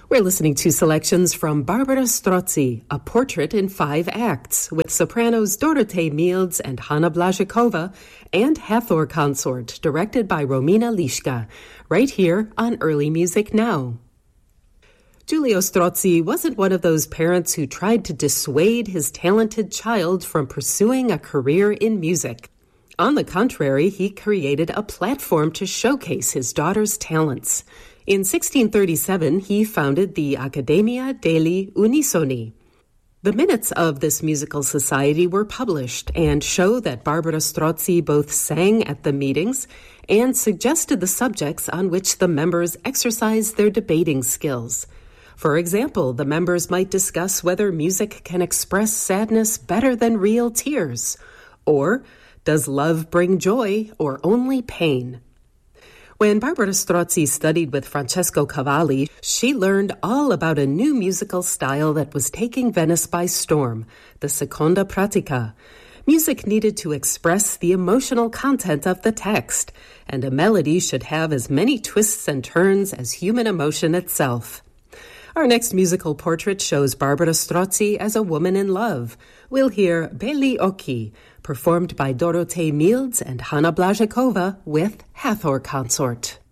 We're listening to selections from Barbara Strozzi, A Portrait in 5 Acts, with sopranos Dorotei Milds and Hanna Blazhikova, and Hathor Consort, directed by Romina Liszka, right here on Early Music Now. Giulio Strozzi wasn't one of those parents who tried to dissuade his talented child from pursuing a career in music. On the contrary, he created a platform to showcase his daughter's talents. In 1637, he founded the Accademia degli Unisoni. The minutes of this musical society were published and show that Barbara Strozzi both sang at the meetings and suggested the subjects on which the members exercised their debating skills. For example, the members might discuss whether music can express sadness better than real tears, or does love bring joy or only pain? When Barbara Strozzi studied with Francesco Cavalli, she learned all about a new musical style that was taking Venice by storm, the seconda pratica. Music needed to express the emotional content of the text, and a melody should have as many twists and turns as human emotion itself. Our next musical portrait shows Barbara Strozzi as a woman in love. We'll hear Belli Occhi, performed by Dorotei Milds and Hanna Blazhikova with Hathor Consort.